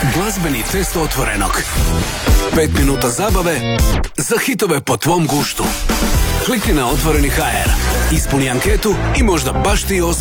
Glazbeni test Otvorenog. 5 minuta zabave za hitove po tvom guštu. Klikni na Otvoreni HR, ispuni anketu i možda baš ti